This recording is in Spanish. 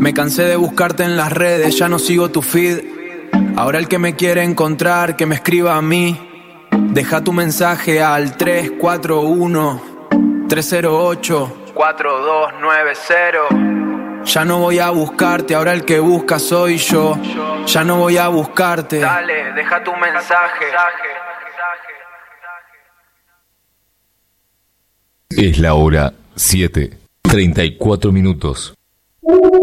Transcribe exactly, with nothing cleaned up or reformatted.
Me cansé de buscarte en las redes, ya no sigo tu feed. Ahora el que me quiere encontrar, que me escriba a mí. Deja tu mensaje al tres cuatro uno, tres cero ocho, cuatro dos nueve cero. Ya no voy a buscarte, ahora el que busca soy yo. Ya no voy a buscarte. Dale, deja tu mensaje. Es la hora siete, treinta y cuatro minutos.